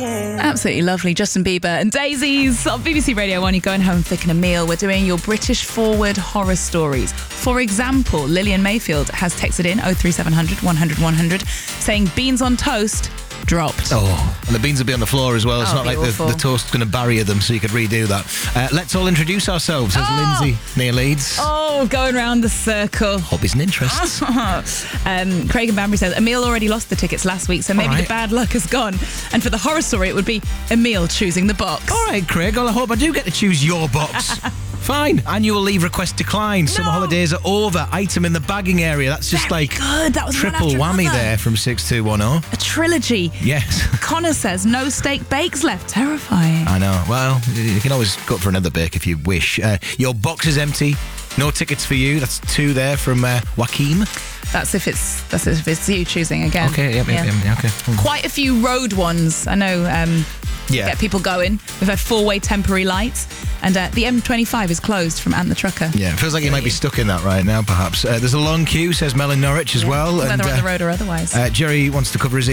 Absolutely lovely. Justin Bieber and Daisies on BBC Radio 1. You're going home thinking a meal. We're doing your British forward horror stories. For example, Lillian Mayfield has texted in 03700 100 100 saying beans on toast dropped. Oh, and the beans will be on the floor as well. It's not like the toast's going to barrier them, so you could redo that. Let's all introduce ourselves as Lindsay, Neil Leeds. Oh, going round the circle. Hobbies and interests. Craig and Banbury says Emil already lost the tickets last week, so maybe the bad luck has gone. And for the horror story, it would be Emil choosing the box. All right, Craig. Well, I hope I do get to choose your box. Fine. Annual leave request declined. Summer holidays are over. Item in the bagging area. That's just Very good. That was triple whammy there from 6210. A trilogy. Yes. Connor says no steak bakes left. Terrifying. I know. Well, you can always go for another bake if you wish. Your box is empty. No tickets for you. That's 2 there from Joaquim. That's if it's you choosing again. Okay. Yeah. Okay. Quite a few road ones. I know. Get people going. We've had 4-way temporary lights, and the M25 is closed from Ant the Trucker. Yeah, it feels like you might be stuck in that right now, perhaps. There's a long queue, says Mel in Norwich as well. Whether on the road or otherwise. Jerry wants to cover his